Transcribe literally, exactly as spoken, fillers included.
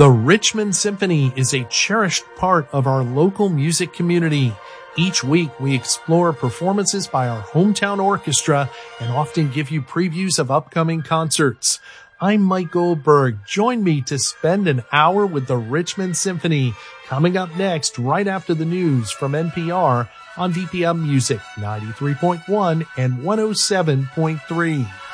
The Richmond Symphony is a cherished part of our local music community. Each week, we explore performances by our hometown orchestra and often give you previews of upcoming concerts. I'm Mike Goldberg. Join me to spend an hour with the Richmond Symphony. Coming up next, right after the news from N P R on D P M Music ninety-three point one and one oh seven point three.